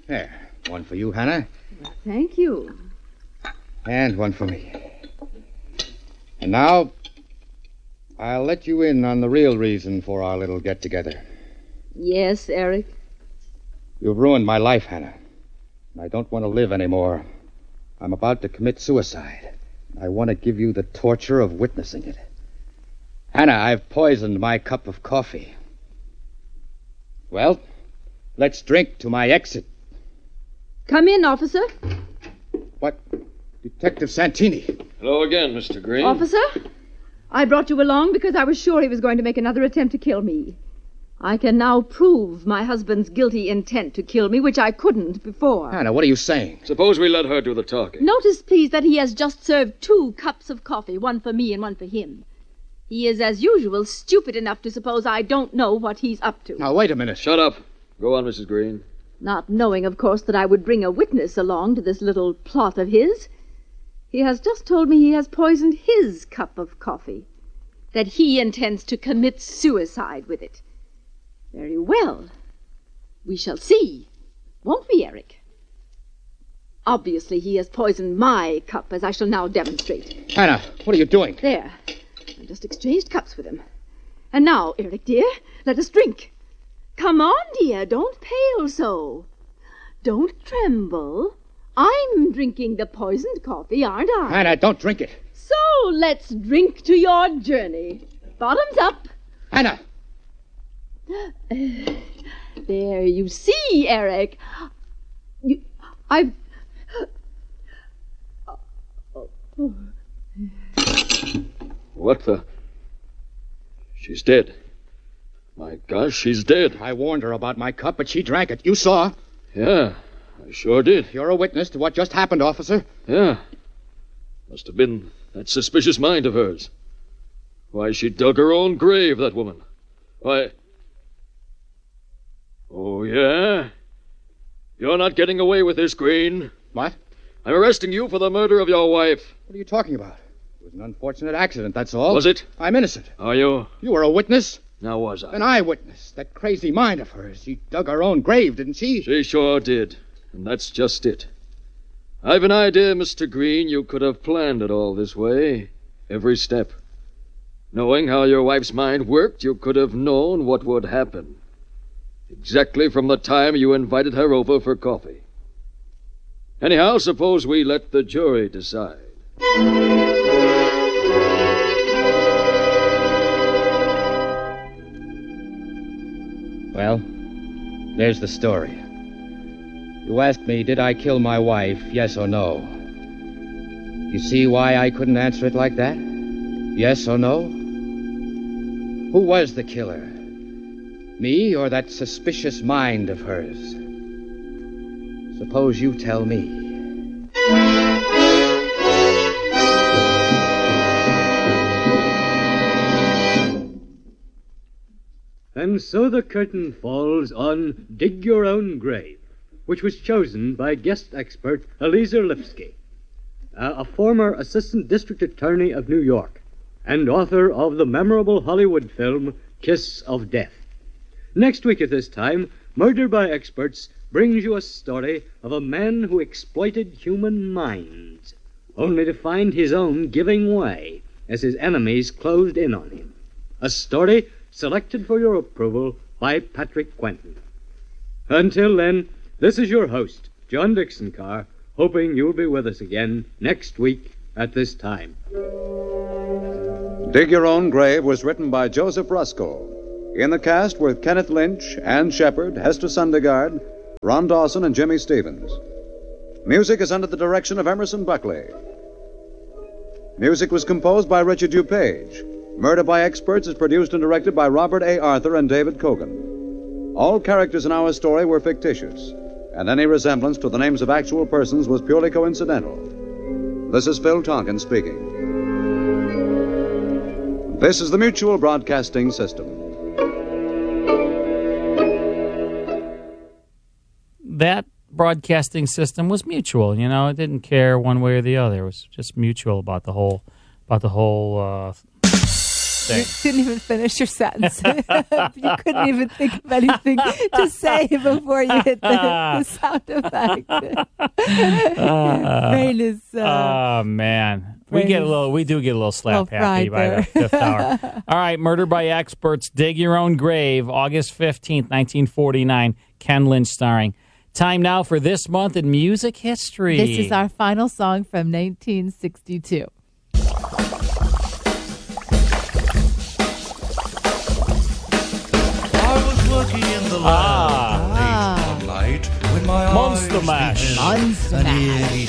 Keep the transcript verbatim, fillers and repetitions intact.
There, one for you, Hannah. Well, thank you. And one for me. And now, I'll let you in on the real reason for our little get-together. Yes, Eric? You've ruined my life, Hannah. I don't want to live anymore. I'm about to commit suicide. I want to give you the torture of witnessing it. Hannah, I've poisoned my cup of coffee. Well, let's drink to my exit. Come in, officer. What? Detective Santini. Hello again, Mister Green. Officer, I brought you along because I was sure he was going to make another attempt to kill me. I can now prove my husband's guilty intent to kill me, which I couldn't before. Hannah, what are you saying? Suppose we let her do the talking. Notice, please, that he has just served two cups of coffee, one for me and one for him. He is, as usual, stupid enough to suppose I don't know what he's up to. Now, wait a minute. Shut up. Go on, Missus Green. Not knowing, of course, that I would bring a witness along to this little plot of his, he has just told me he has poisoned his cup of coffee, that he intends to commit suicide with it. Very well. We shall see, won't we, Eric? Obviously, he has poisoned my cup, as I shall now demonstrate. Hannah, what are you doing? There. I just exchanged cups with him. And now, Eric, dear, let us drink. Come on, dear, don't pale so. Don't tremble. I'm drinking the poisoned coffee, aren't I? Hannah, don't drink it. So let's drink to your journey. Bottoms up. Hannah! Uh, there, you see, Eric. You, I've... What the... She's dead. My gosh, she's dead. I warned her about my cup, but she drank it. You saw. Yeah, I sure did. You're a witness to what just happened, officer. Yeah. Must have been that suspicious mind of hers. Why, she dug her own grave, that woman. Why... Oh, yeah? You're not getting away with this, Green. What? I'm arresting you for the murder of your wife. What are you talking about? It was an unfortunate accident, that's all. Was it? I'm innocent. Are you? You were a witness. Now was I? An eyewitness. That crazy mind of hers. She dug her own grave, didn't she? She sure did. And that's just it. I've an idea, Mister Green, you could have planned it all this way. Every step. Knowing how your wife's mind worked, you could have known what would happen. Exactly from the time you invited her over for coffee. Anyhow, suppose we let the jury decide. Well, there's the story. You asked me, did I kill my wife, yes or no? You see why I couldn't answer it like that? Yes or no? Who was the killer? Me or that suspicious mind of hers? Suppose you tell me. And so the curtain falls on Dig Your Own Grave, which was chosen by guest expert Eliezer Lipsky, uh, a former assistant district attorney of New York and author of the memorable Hollywood film Kiss of Death. Next week at this time, Murder by Experts brings you a story of a man who exploited human minds, only to find his own giving way as his enemies closed in on him. A story selected for your approval by Patrick Quentin. Until then, this is your host, John Dixon Carr, hoping you'll be with us again next week at this time. Dig Your Own Grave was written by Joseph Ruskell. In the cast were Kenneth Lynch, Ann Shepard, Hester Sundergaard, Ron Dawson, and Jimmy Stevens. Music is under the direction of Emerson Buckley. Music was composed by Richard DuPage. Murder by Experts is produced and directed by Robert A. Arthur and David Kogan. All characters in our story were fictitious, and any resemblance to the names of actual persons was purely coincidental. This is Phil Tonkin speaking. This is the Mutual Broadcasting System. That broadcasting system was mutual. You know, it didn't care one way or the other. It was just mutual about the whole, about the whole uh, interesting. You didn't even finish your sentence. You couldn't even think of anything to say before you hit the, the sound effect. Uh, Brain is. Uh, oh man, we get a little. We do get a little slap happy by the fifth hour. All right, Murder by Experts. Dig Your Own Grave. August fifteenth, nineteen forty-nine. Ken Lynch starring. Time now for this month in music history. This is our final song from nineteen sixty-two. I was working in the lab Ah. late one night when my Monster eyes Mash. beheld Monster an Mash. eerie